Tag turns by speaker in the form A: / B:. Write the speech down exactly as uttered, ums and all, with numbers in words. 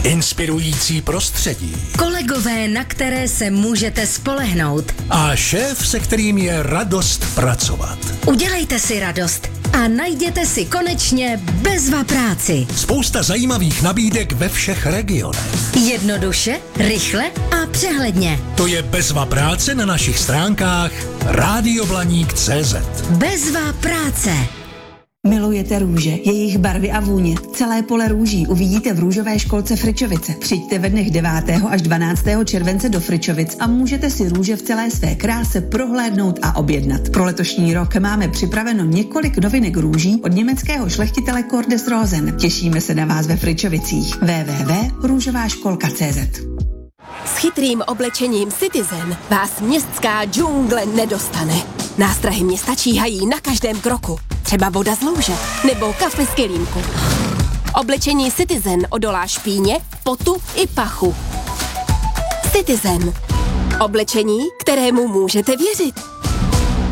A: inspirující prostředí,
B: kolegové, na které se můžete spolehnout
A: a šéf, se kterým je radost pracovat.
B: Udělejte si radost a najděte si konečně Bezva práci.
A: Spousta zajímavých nabídek ve všech regionech.
B: Jednoduše, rychle a přehledně.
A: To je Bezva práce na našich stránkách rádioblaník tečka cé zet.
B: Bezva práce.
C: Milujete růže, jejich barvy a vůně. Celé pole růží uvidíte v růžové školce Frčovice. Přijďte ve dnech devátého až dvanáctého července do Frčovic a můžete si růže v celé své kráse prohlédnout a objednat. Pro letošní rok máme připraveno několik novinek růží od německého šlechtitele Cordes Rosen. Těšíme se na vás ve Frčovicích. w w w tečka růžová školka tečka cé zet.
D: S chytrým oblečením Citizen vás městská džungle nedostane. Nástrahy města číhají na každém kroku. Třeba voda z louže nebo kafe z kelímku. Oblečení Citizen odolá špíně, potu i pachu. Citizen. Oblečení, kterému můžete věřit.